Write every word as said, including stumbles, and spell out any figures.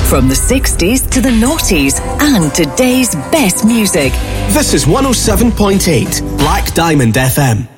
From the sixties to the noughties and today's best music. This is one oh seven point eight Black Diamond F M.